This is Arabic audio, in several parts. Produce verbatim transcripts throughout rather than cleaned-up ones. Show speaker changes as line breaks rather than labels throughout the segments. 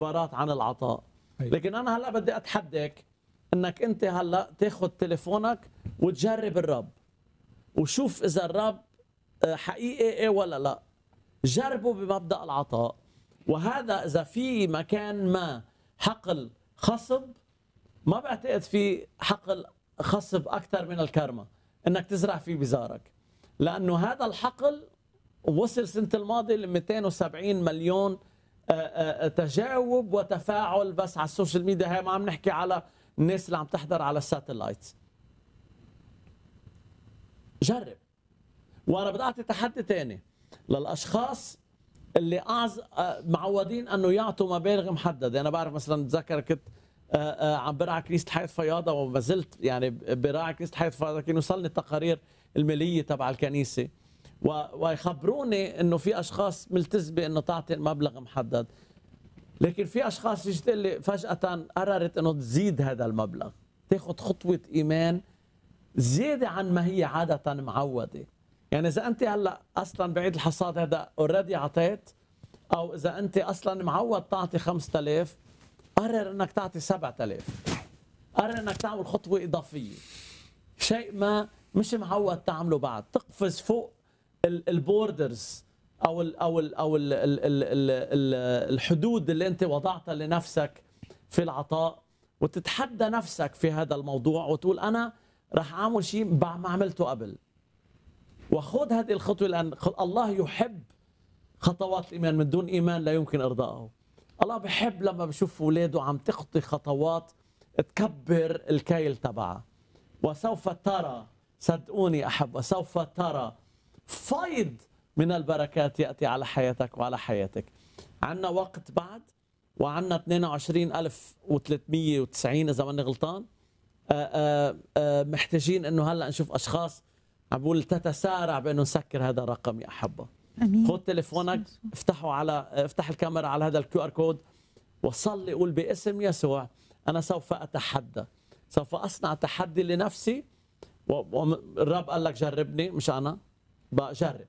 عبارات عن العطاء.
أي.
لكن انا هلا بدي اتحداك انك انت هلا تاخذ تليفونك وتجرب الرب وشوف اذا الرب حقيقي ايه ولا لا. جربوا بمبدأ العطاء، وهذا اذا في مكان ما حقل خصب، ما بعتقد في حقل خصب اكثر من الكرمة انك تزرع فيه بزارك، لانه هذا الحقل وصل سنة الماضي ل مئتين وسبعين مليون تجاوب وتفاعل بس على السوشيال ميديا. هي ما عم نحكي على الناس اللي عم تحضر على الساتلايت. جرب. وانا بدي اعطي تحدي ثاني للاشخاص اللي أعز معودين انه يعطوا مبالغ محدده. انا بعرف مثلا بتذكر كنت عم برعى كنيسه حياه فياضه وما زلت يعني براعي كنيسه حياه فياضه، كانوا يوصلني التقارير الماليه تبع الكنيسه ويخبروني انه في اشخاص ملتزمه انه تعطي مبلغ محدد، لكن في اشخاص تيجي تقول لي فجاه قررت انه تزيد هذا المبلغ، تاخذ خطوه ايمان زياده عن ما هي عاده معوده. يعني اذا انت هلا اصلا بعيد الحصاد هذا اوريدي عطيت، او اذا انت اصلا معود تعطي خمسة آلاف، قرر انك تعطي سبعة آلاف، قرر انك تعمل خطوه اضافيه، شيء ما مش معود تعمله بعد، تقفز فوق البوردرز او ال او ال او ال ال ال ال الحدود اللي انت وضعتها لنفسك في العطاء، وتتحدى نفسك في هذا الموضوع وتقول انا راح اعمل شيء ما عملته قبل، وخذ هذه الخطوه، لان الله يحب خطوات الايمان. من دون ايمان لا يمكن ارضائه. الله بحب لما بشوف اولاده عم تخطي خطوات تكبر الكيل تبعها، وسوف ترى، صدقوني احب، وسوف ترى فيض من البركات ياتي على حياتك وعلى حياتك. عندنا وقت بعد، وعندنا اثنين وعشرين ألف وثلاثمئة وتسعين اذا ماني غلطان. آآ آآ محتاجين انه هلا نشوف اشخاص عم بقول تتسارع بانه نسكر هذا الرقم يا احبه.
امين.
خذ تليفونك، افتحوا على افتح الكاميرا على هذا الكيو ار كود، وصلي قول باسم يسوع انا سوف اتحدى، سوف اصنع تحدي لنفسي، والرب قال لك جربني مش انا بجرب.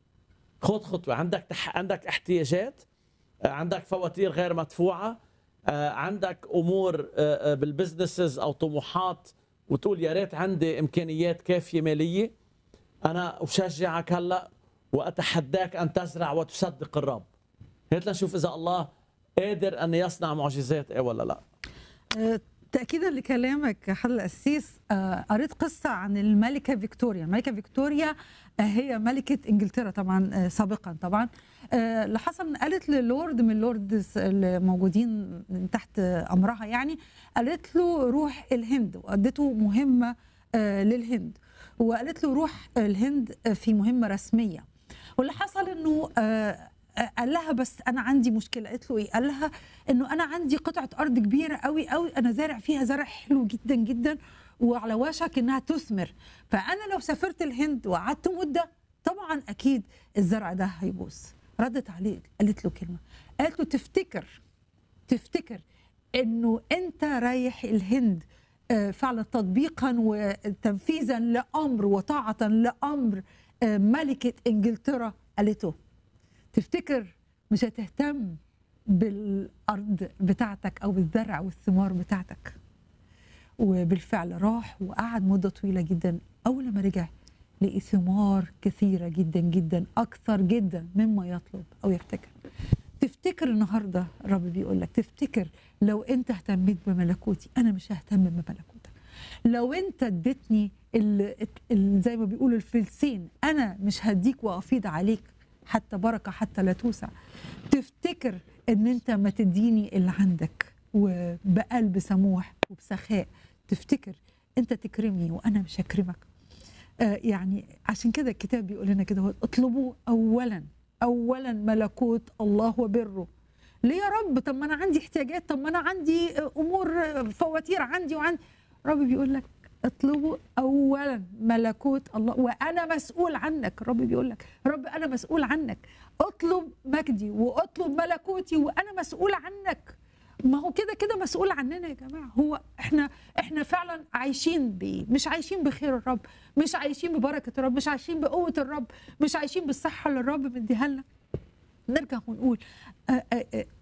خذ خطوه. عندك تح... عندك احتياجات، عندك فواتير غير مدفوعه، عندك امور بالبزنسز او طموحات وتقول يا ريت عندي امكانيات كافيه ماليه، انا اشجعك هلا واتحداك ان تزرع وتصدق الرب. هات لنشوف اذا الله قادر ان يصنع معجزات ايه ولا لا.
أه تأكيدا لكلامك حضرة القسيس، أه قريت قصة عن الملكة فيكتوريا. الملكة فيكتوريا أه هي ملكة إنجلترا طبعا، أه سابقا طبعا. أه اللي حصل قالت للورد من اللوردز اللي موجودين تحت أمرها، يعني قالت له روح الهند، وأدته مهمة أه للهند، وقالت له روح الهند في مهمة رسمية. واللي حصل انه أه قال لها بس انا عندي مشكله. قالت له ايه؟ قال لها انه انا عندي قطعه ارض كبيره قوي قوي، انا زارع فيها زرع حلو جدا جدا وعلى وشك انها تثمر، فانا لو سافرت الهند وقعدت مده طبعا اكيد الزرع ده هيبوظ. ردت عليه قالت له كلمه، قالت له تفتكر تفتكر انه انت رايح الهند فعلا تطبيقا وتنفيذا لامر وطاعه لامر ملكه انجلترا قالته، تفتكر مش هتهتم بالارض بتاعتك او بالزرع والثمار بتاعتك؟ وبالفعل راح وقعد مده طويله جدا. اول ما رجع لقي ثمار كثيره جدا جدا، اكثر جدا مما يطلب او يفتكر. تفتكر النهارده الرب بيقول لك تفتكر لو انت اهتميت بملكوتي انا مش ههتم بملكوتك. لو انت اديتني زي ما بيقولوا الفلسين انا مش هديك وافيض عليك حتى بركه حتى لا توسع. تفتكر ان انت ما تديني اللي عندك وبقلب سموح وبسخاء، تفتكر انت تكرمني وانا مش هكرمك. آه يعني عشان كده الكتاب بيقول لنا كده، اطلبوا اولا اولا ملكوت الله وبره. ليه يا رب؟ طب ما انا عندي احتياجات، طب ما انا عندي امور فواتير عندي وعندي. رب بيقول لك اطلبوا اولا ملكوت الله وانا مسؤول عنك. الرب بيقول لك رب انا مسؤول عنك، اطلب مجدي واطلب ملكوتي وانا مسؤول عنك. ما هو كده كده مسؤول عننا يا جماعه. هو احنا احنا فعلا عايشين بايه؟ مش عايشين بخير الرب، مش عايشين ببركه الرب، مش عايشين بقوه الرب، مش عايشين بالصحه اللي الرب مديها لنا. نرجع ونقول آآ آآ